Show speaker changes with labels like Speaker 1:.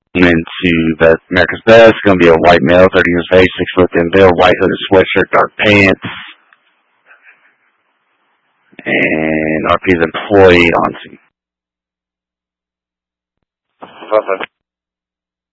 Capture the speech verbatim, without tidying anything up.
Speaker 1: Into Best, America's Best. It's going to be a white male, thirty years of age, six foot ten build, white hooded sweatshirt, dark pants. And R P is employee on scene.
Speaker 2: Perfect.